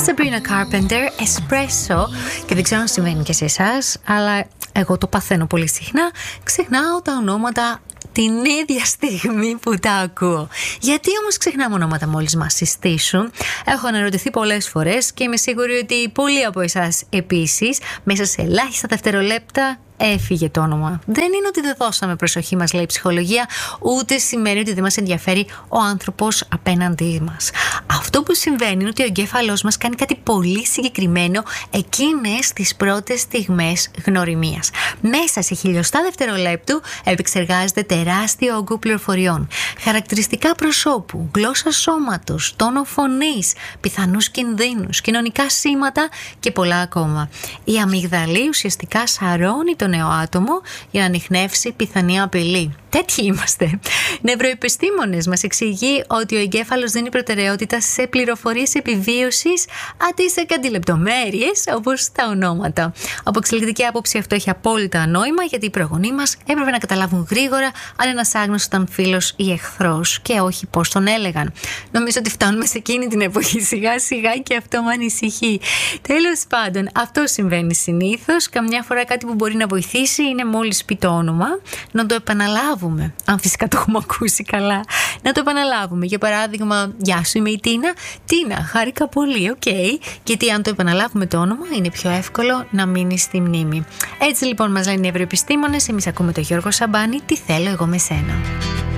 Sabrina Carpenter, Espresso. Και δεν ξέρω αν συμβαίνει και σε εσάς, αλλά εγώ το παθαίνω πολύ συχνά. Ξεχνάω τα ονόματα την ίδια στιγμή που τα ακούω. Γιατί όμως ξεχνάμε ονόματα μόλις μας συστήσουν? Έχω αναρωτηθεί πολλές φορές και είμαι σίγουρη ότι πολλοί από εσάς επίσης, μέσα σε ελάχιστα δευτερολέπτα έφυγε το όνομα. Δεν είναι ότι δεν δώσαμε προσοχή, μας λέει η ψυχολογία, ούτε σημαίνει ότι δεν μας ενδιαφέρει ο άνθρωπος απέναντί μας. Αυτό που συμβαίνει είναι ότι ο εγκέφαλός μας κάνει κάτι πολύ συγκεκριμένο εκείνες τις πρώτες στιγμές γνωριμίας. Μέσα σε χιλιοστά δευτερολέπτου επεξεργάζεται τεράστιο όγκο πληροφοριών, χαρακτηριστικά προσώπου, γλώσσα σώματος, τόνο φωνής, πιθανούς κινδύνους, κοινωνικά σήματα και πολλά ακόμα. Η αμυγδαλή ουσιαστικά σαρώνει το νέο άτομο για να ανιχνεύσει πιθανή απειλή. Τέτοιοι είμαστε. Νευροεπιστήμονες μας εξηγεί ότι ο εγκέφαλος δίνει προτεραιότητα σε πληροφορίες επιβίωσης αντί σε κάτι λεπτομέρειες όπως τα ονόματα. Από εξελικτική άποψη αυτό έχει απόλυτα νόημα, γιατί οι προγονείς μας έπρεπε να καταλάβουν γρήγορα αν ένας άγνωστος ήταν φίλος ή εχθρός και όχι πώς τον έλεγαν. Νομίζω ότι φτάνουμε σε εκείνη την εποχή σιγά σιγά και αυτό με ανησυχεί. Τέλος πάντων, αυτό συμβαίνει συνήθως. Καμιά φορά κάτι που μπορεί να βοηθήσει είναι μόλις πει το όνομα να το επαναλάβουμε. Αν φυσικά το έχουμε ακούσει καλά, να το επαναλάβουμε. Για παράδειγμα, γεια σου, είμαι η Τίνα. Τίνα, χάρηκα πολύ, οκ. Γιατί αν το επαναλάβουμε το όνομα, είναι πιο εύκολο να μείνει στη μνήμη. Έτσι λοιπόν μας λένε οι νευροεπιστήμονες. Εμείς ακούμε τον Γιώργο Σαμπάνη. Τι θέλω εγώ με σένα.